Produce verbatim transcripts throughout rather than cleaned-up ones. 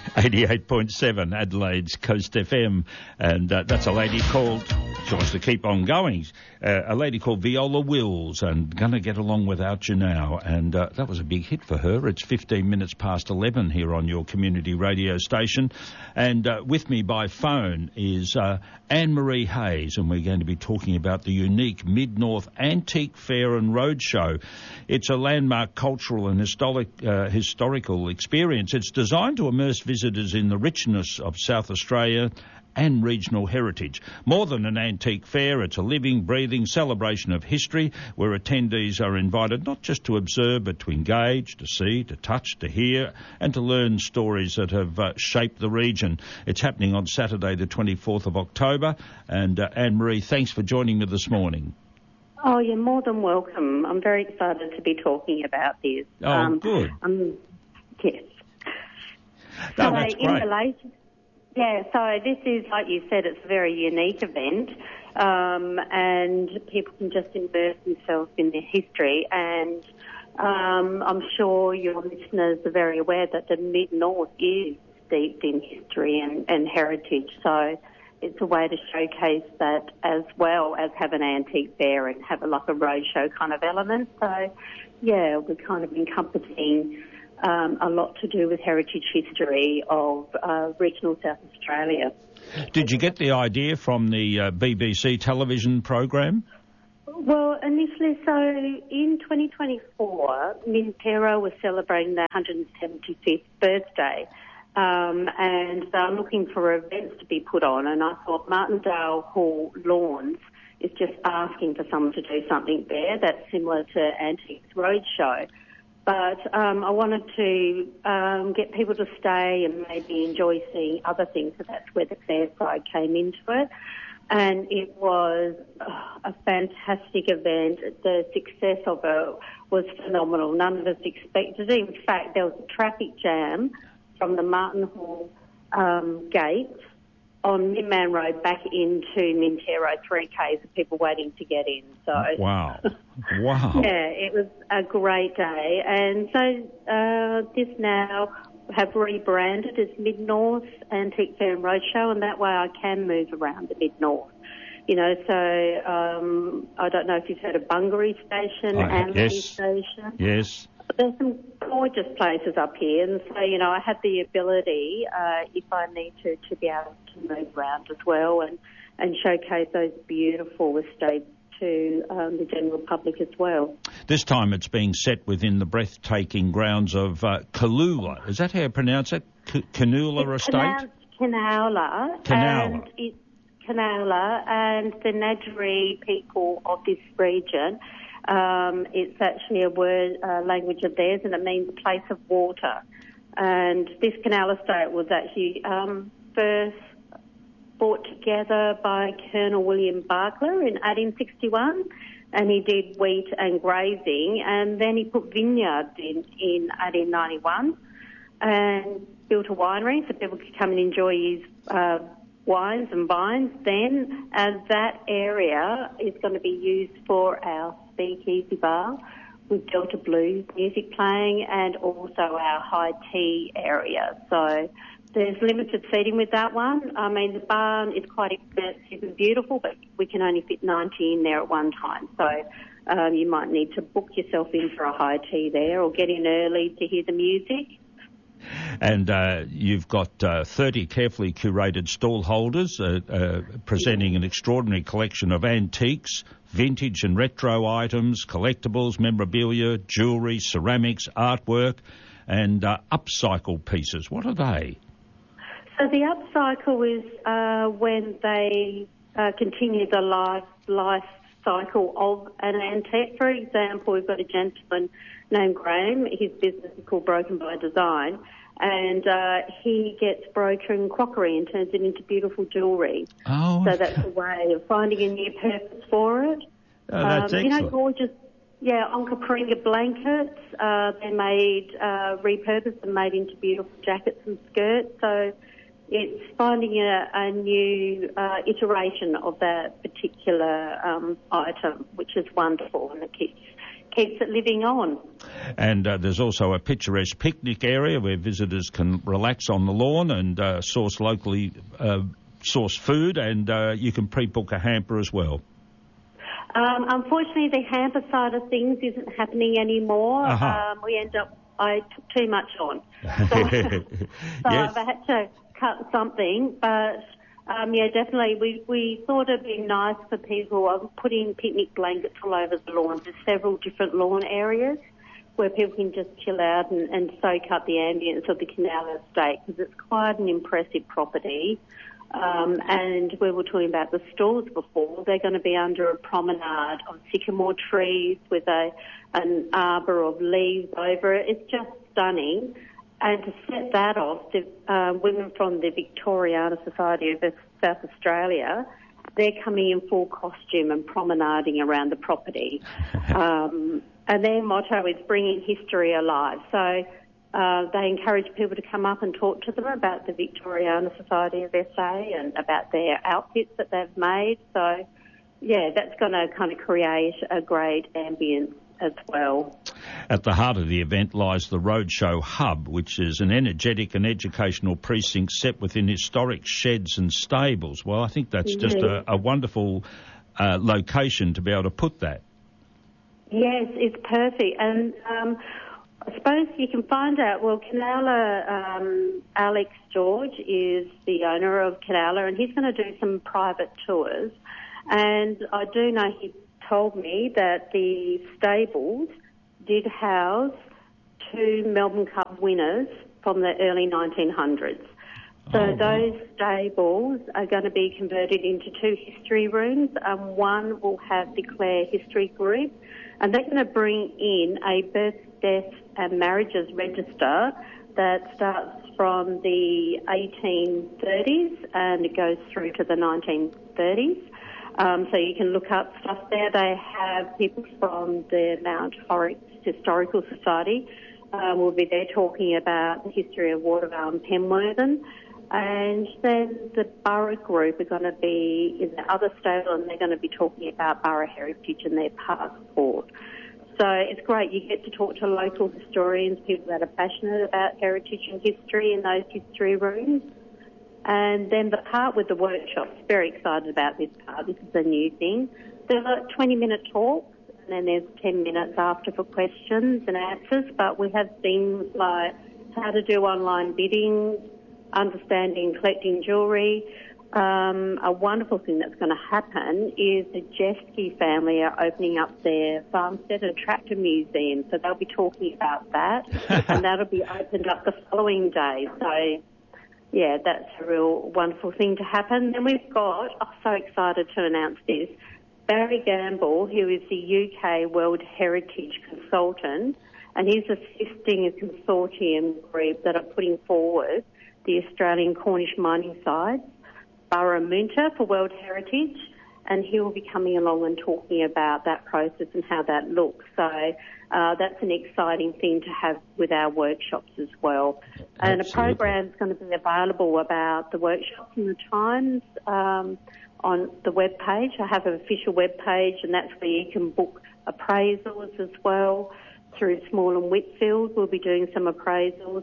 eighty-eight point seven Adelaide's Coast F M, and uh, that's a lady called, she wants to keep on going, uh, a lady called Viola Wills, and Gonna Get Along Without You Now, and uh, that was a big hit for her. It's fifteen minutes past eleven here on your community radio station, and uh, with me by phone is uh, Anne-Marie Hayes, and we're going to be talking about the unique Mid-North Antique Fair and Roadshow. It's a landmark cultural and historic, uh, historical experience. It's designed to immerse visitors in the richness of South Australia and regional heritage. More than an antique fair, it's a living, breathing celebration of history where attendees are invited not just to observe but to engage, to see, to touch, to hear and to learn stories that have uh, shaped the region. It's happening on Saturday the twenty-fourth of October, and uh, Anne-Marie, thanks for joining me this morning. Oh, you're more than welcome. I'm very excited to be talking about this. Oh, um, good. Um, yes. No, so that's in great. relation, yeah, so this is, like you said, it's a very unique event, um, and people can just immerse themselves in their history. And um, I'm sure your listeners are very aware that the Mid-North is steeped in history and, and heritage. So it's a way to showcase that as well as have an antique fair and have a, like a roadshow kind of element. So, yeah, we're kind of encompassing Um, a lot to do with heritage history of uh, regional South Australia. Did you get the idea from the uh, B B C television program? Well, initially, so in twenty twenty-four, Mintero was celebrating their one hundred seventy-fifth birthday, um, and they're looking for events to be put on, and I thought Martindale Hall Lawns is just asking for someone to do something there that's similar to Antiques Roadshow. But um, I wanted to um, get people to stay and maybe enjoy seeing other things, so that's where the fair side came into it. And it was uh, a fantastic event. The success of it was phenomenal. None of us expected it. In fact, there was a traffic jam from the Martin Hall um, gate on Midman Road back into Mintero, three Ks of people waiting to get in. So Wow. Wow. yeah, it was a great day. And so uh, this now have rebranded as Mid-North Antique Fair and Roadshow, and that way I can move around the Mid-North. You know, so um, I don't know if you've heard of Bungaree Station, I- Amity yes. Station. Yes. There's some gorgeous places up here, and so, you know, I have the ability, uh, if I need to, to be able to move around as well and, and showcase those beautiful estates to um, the general public as well. This time it's being set within the breathtaking grounds of uh, Kalula. Is that how you pronounce it? K- Canula It's Estate? pronounced Canowla. Canowla. And it's Canowla, and the Ngadjuri people of this region, um, it's actually a word, uh, language of theirs, and it means place of water. And this canal estate was actually um, first brought together by Colonel William Barkler in eighteen sixty-one, and he did wheat and grazing, and then he put vineyards in in eighteen ninety-one and built a winery so people could come and enjoy his uh, wines and vines then, and that area is going to be used for our speakeasy bar with Delta Blues music playing, and also our high tea area. So there's limited seating with that one. I mean, the barn is quite expensive and beautiful, but we can only fit ninety in there at one time. So um, you might need to book yourself in for a high tea there or get in early to hear the music. And uh, you've got uh, thirty carefully curated stall holders uh, uh, presenting an extraordinary collection of antiques, vintage and retro items, collectibles, memorabilia, jewellery, ceramics, artwork, and uh, upcycle pieces. What are they? So the upcycle is uh, when they uh, continue the life life cycle of an antique. For example, we've got a gentleman named Graham. His business is called Broken by Design, and uh, he gets broken crockery and turns it into beautiful jewellery. Oh, so that's a way of finding a new purpose for it. Oh, that's um, you know, excellent. gorgeous. Yeah, Onkaparinga blankets. Uh, they're made, uh, repurposed and made into beautiful jackets and skirts. So it's finding a, a new uh, iteration of that particular um, item, which is wonderful, and it keeps keeps it living on. And uh, there's also a picturesque picnic area where visitors can relax on the lawn and uh, source locally uh, sourced food, and uh, you can pre-book a hamper as well. Um, unfortunately, the hamper side of things isn't happening anymore. Uh-huh. Um, we end up, I took too much on. So, so Yes. I've had to cut something, but um, yeah, definitely. We, we thought it'd be nice for people. I'm putting picnic blankets all over the lawn. There's several different lawn areas where people can just chill out and, and soak up the ambience of the Canal Estate, because it's quite an impressive property. Um, and we were talking about the stalls before. They're going to be under a promenade of sycamore trees with a an arbour of leaves over it. It's just stunning. And to set that off, the uh, women from the Victoriana Society of South Australia, they're coming in full costume and promenading around the property. um, and their motto is bringing history alive. So Uh, they encourage people to come up and talk to them about the Victoriana Society of S A and about their outfits that they've made. So, yeah, that's going to kind of create a great ambience as well. At the heart of the event lies the Roadshow Hub, which is an energetic and educational precinct set within historic sheds and stables. Well, I think that's just a, a wonderful uh, location to be able to put that. Yes, it's perfect. And um, I suppose you can find out, well, Canala, um, Alex George is the owner of Canala, and he's going to do some private tours. And I do know he told me that the stables did house two Melbourne Cup winners from the early nineteen hundreds. So oh, those wow. stables are going to be converted into two history rooms. Um, one will have the Clare History Group, and they're going to bring in a birth, death and marriages register that starts from the eighteen thirties and it goes through to the nineteen thirties. Um, so you can look up stuff there. They have people from the Mount Horrocks Historical Society uh, will be there talking about the history of Watervale and Penwortham. And then the Borough Group are going to be in the other stable, and they're going to be talking about Borough heritage and their passport. So it's great. You get to talk to local historians, people that are passionate about heritage and history in those history rooms. And then the part with the workshops, very excited about this part. This is a new thing. There's like twenty-minute talks, and then there's ten minutes after for questions and answers. But we have things like how to do online bidding, understanding collecting jewellery. Um, a wonderful thing that's going to happen is the Jeske family are opening up their farmstead and tractor museum, so they'll be talking about that, and that'll be opened up the following day. So, yeah, that's a real wonderful thing to happen. Then we've got, I'm so excited to announce this, Barry Gamble, who is the U K World Heritage Consultant, and he's assisting a consortium group that are putting forward the Australian Cornish mining sites, Burramunta for World Heritage, and he will be coming along and talking about that process and how that looks. So uh, that's an exciting thing to have with our workshops as well. Absolutely. And a program is going to be available about the workshops and the times um, on the web page. I have an official web page, and that's where you can book appraisals as well. Through Small and Whitfield, we'll be doing some appraisals.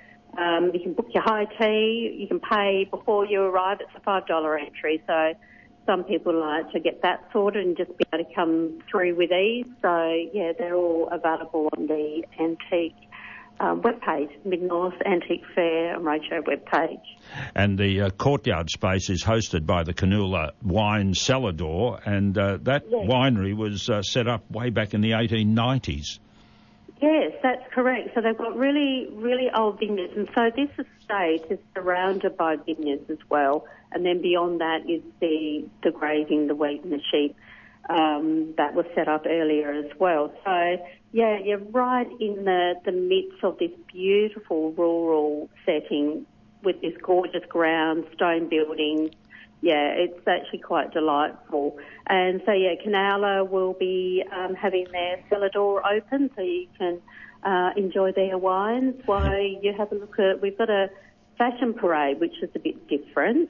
Um, you can book your high tea. You can pay before you arrive. It's a five dollar entry. So some people like to get that sorted and just be able to come through with ease. So, yeah, they're all available on the Antique um, webpage, Mid-North Antique Fair and Roadshow webpage. And the uh, courtyard space is hosted by the Canula Wine Cellar Door, and uh, that yes. winery was uh, set up way back in the eighteen nineties. Yes, that's correct. So they've got really, really old vineyards. And so this estate is surrounded by vineyards as well. And then beyond that is the, the grazing, the wheat and the sheep um, that was set up earlier as well. So, yeah, you're right in the, the midst of this beautiful rural setting with this gorgeous ground, stone buildings. Yeah, it's actually quite delightful. And so, yeah, Canala will be um, having their cellar door open so you can uh, enjoy their wines while you have a look at, we've got a fashion parade, which is a bit different.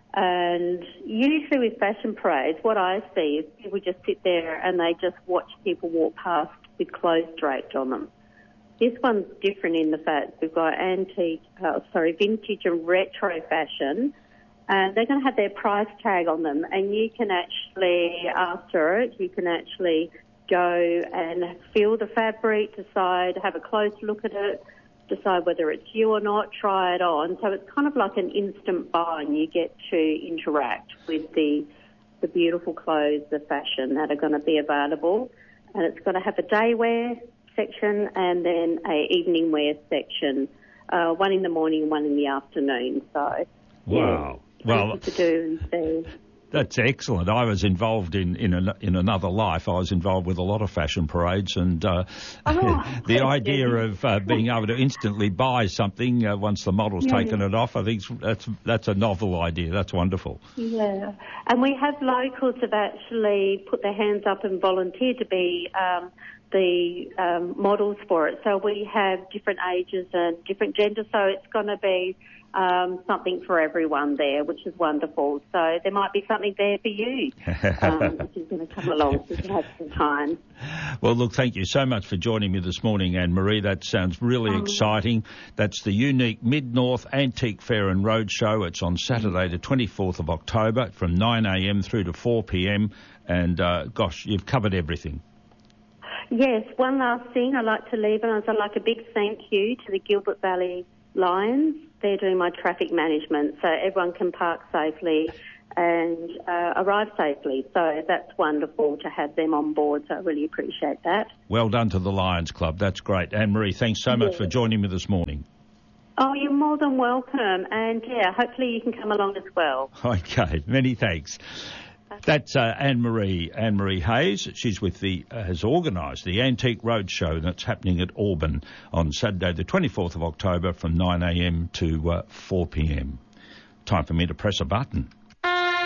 And usually with fashion parades, what I see is people just sit there and they just watch people walk past with clothes draped on them. This one's different in the fact we've got antique, uh, sorry, vintage and retro fashion, and they're going to have their price tag on them, and you can actually, after it, you can actually go and feel the fabric, decide, have a close look at it, decide whether it's you or not, try it on. So it's kind of like an instant buy, and you get to interact with the the beautiful clothes, the fashion that are going to be available. And it's going to have a day wear section and then a evening wear section, uh, one in the morning, one in the afternoon. So, wow. Yeah, well, to do and see. That's excellent. I was involved in in, an, in another life. I was involved with a lot of fashion parades, and uh, oh, the idea of uh, being able to instantly buy something uh, once the model's yeah. taken it off, I think that's that's a novel idea. That's wonderful. Yeah, and we have locals have actually put their hands up and volunteered to be um, the um, models for it. So we have different ages and different genders. So it's going to be Um, something for everyone there, which is wonderful. So there might be something there for you, um, which is going to come along so you can have some time. Well, look, thank you so much for joining me this morning, Anne-Marie. That sounds really um, exciting. That's the unique Mid-North Antique Fair and Roadshow. It's on Saturday, the twenty-fourth of October, from nine a.m. through to four p.m. And, uh, gosh, you've covered everything. Yes, one last thing I'd like to leave, and I'd like a big thank you to the Gilbert Valley Lions. They're doing my traffic management, so everyone can park safely and uh, arrive safely. So that's wonderful to have them on board, so I really appreciate that. Well done to the Lions Club. That's great. Anne-Marie, thanks so much yeah. for joining me this morning. Oh, you're more than welcome. And, yeah, hopefully you can come along as well. Okay, many thanks. That's uh, Anne-Marie, Anne-Marie Hayes. She's with the, uh, has organised the Antique Roadshow that's happening at Auburn on Saturday the twenty-fourth of October from nine a.m. to uh, four p.m. Time for me to press a button.